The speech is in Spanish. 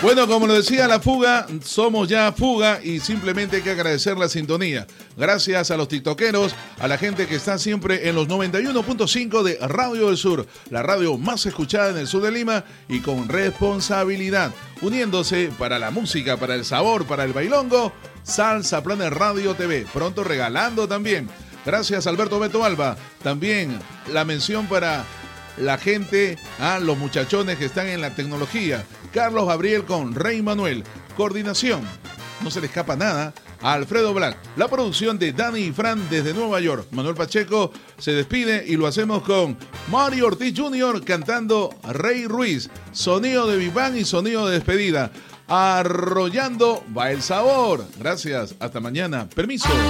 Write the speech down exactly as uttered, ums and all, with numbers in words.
Bueno, como lo decía la Fuga, somos ya Fuga y simplemente hay que agradecer la sintonía. Gracias a los tiktokeros, a la gente que está siempre en los noventa y uno punto cinco de Radio del Sur, la radio más escuchada en el sur de Lima y con responsabilidad, uniéndose para la música, para el sabor, para el bailongo, Salsa Planet Radio T V, pronto regalando también. Gracias Alberto Beto Alba, también la mención para la gente, a los muchachones que están en la tecnología, Carlos Gabriel con Rey Manuel, coordinación, no se le escapa nada, a Alfredo Black, la producción de Dani y Fran desde Nueva York. Manuel Pacheco se despide y lo hacemos con Mario Ortiz junior cantando Rey Ruiz, sonido de Big Bang y sonido de despedida. Arrollando va el sabor. Gracias, hasta mañana. Permiso.